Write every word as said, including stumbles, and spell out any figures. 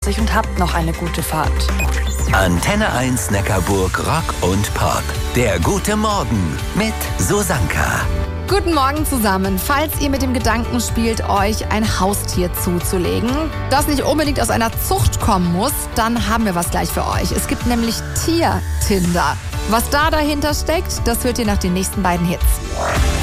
euch und habt noch eine gute Fahrt. Antenne eins Neckarburg Rock und Pop. Der gute Morgen mit Susanka. Guten Morgen zusammen. Falls ihr mit dem Gedanken spielt, euch ein Haustier zuzulegen, das nicht unbedingt aus einer Zucht kommen muss, dann haben wir was gleich für euch. Es gibt nämlich Tier-Tinder. Was da dahinter steckt, das hört ihr nach den nächsten beiden Hits.